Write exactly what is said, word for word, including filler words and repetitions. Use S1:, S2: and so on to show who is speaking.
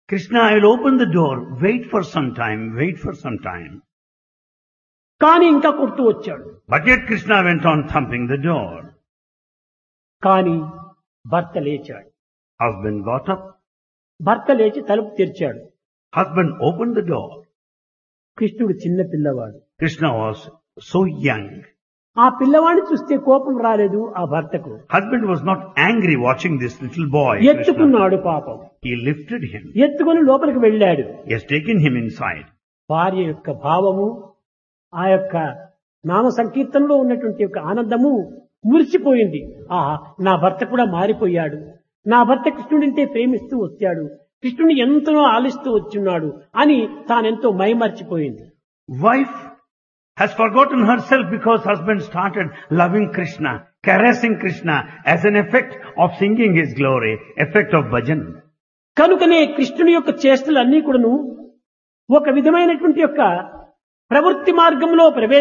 S1: Krishna, I will open the door. Wait for some time. Wait for some time.
S2: కానీ ఇంకా కొడుతూ వచ్చాడు.
S1: But yet Krishna went on thumping the door.
S2: కానీ భర్త లేచాడు.
S1: Husband got up.
S2: భర్త లేచి తలుపు తెరిచాడు.
S1: Husband opened the door.
S2: కృష్ణుడు చిన్న పిల్లవాడు.
S1: Krishna was so young.
S2: ఆ పిల్లవాడిని చూస్తే కోపం రాలేదు ఆ భర్తకు.
S1: Husband was not angry watching this little boy. Krishna.
S2: ఎత్తుకున్నాడు పాపం.
S1: He lifted him.
S2: ఎత్తుకొని లోపలికి వెళ్ళాడు.
S1: He has taken him inside.
S2: భార్య యొక్క భావము, ఆ యొక్క నామ సంకీర్తనలో ఉన్నటువంటి యొక్క ఆనందము మురిసిపోయింది. ఆహా, నా భర్త కూడా మారిపోయాడు. నా భర్త కృష్ణుడింటే ప్రేమిస్తూ వచ్చాడు, కృష్ణుని ఎంతనో ఆలిస్తూ వచ్చున్నాడు అని తానెంతో మైమర్చిపోయింది.
S1: Wife has forgotten herself because husband started loving Krishna, caressing Krishna as an effect of singing his glory, effect of bhajan.
S2: కనుకనే కృష్ణుని యొక్క చేష్టలు అన్నీ కూడాను ఒక విధమైనటువంటి యొక్క ప్రవృత్తి మార్గంలో ప్రవేశ